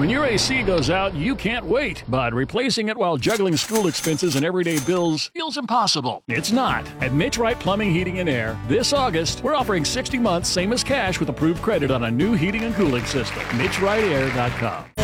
When your AC goes out, you can't wait, but replacing it while juggling school expenses and everyday bills feels impossible. It's not. At Mitch Wright Plumbing, Heating, and Air, this August, we're offering 60 months, same as cash, with approved credit on a new heating and cooling system. MitchWrightAir.com.